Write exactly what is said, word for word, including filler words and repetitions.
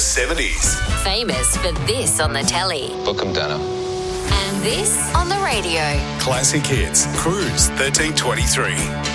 seventies. Famous for this on the telly. Book 'em, Dano. And this on the radio. Classic Hits. Cruise thirteen twenty-three.